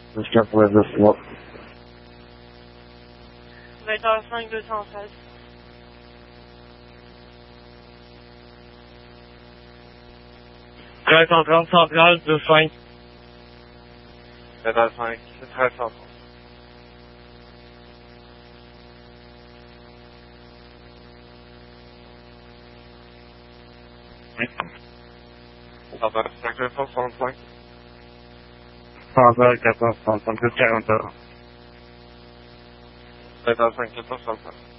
jusqu'à pour le soir. 20h05, 216. Grèce centrale, centrale, 2-5. 20h05, 13h30. Oui. 20h05, 265. 100h, 435, 40h. 20h05, 265.